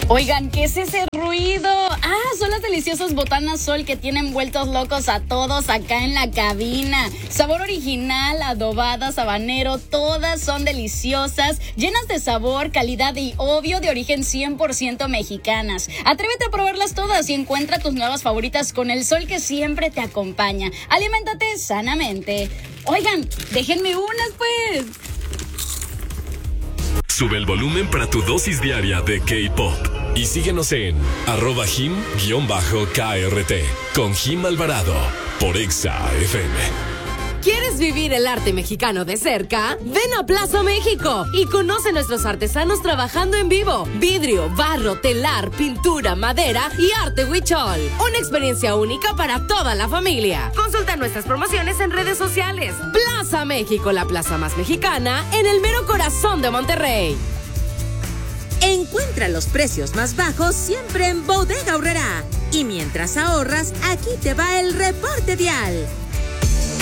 Oigan, ¿qué es ese ruido? Son las deliciosas botanas Sol que tienen vueltos locos a todos acá en la cabina. Sabor original, adobadas, habanero, todas son deliciosas, llenas de sabor, calidad y obvio de origen 100% mexicanas. Atrévete a probarlas todas y encuentra tus nuevas favoritas con el Sol que siempre te acompaña. Aliméntate sanamente. Oigan, déjenme unas pues. Sube el volumen para tu dosis diaria de K-Pop. Y síguenos en @him_KRT con Jim Alvarado por Exa FM. ¿Quieres vivir el arte mexicano de cerca? Ven a Plaza México y conoce a nuestros artesanos trabajando en vivo. Vidrio, barro, telar, pintura, madera y arte huichol. Una experiencia única para toda la familia. Consulta nuestras promociones en redes sociales. Plaza México, la plaza más mexicana en el mero corazón de Monterrey. Encuentra los precios más bajos siempre en Bodega Aurrerá. Y mientras ahorras, aquí te va el reporte vial.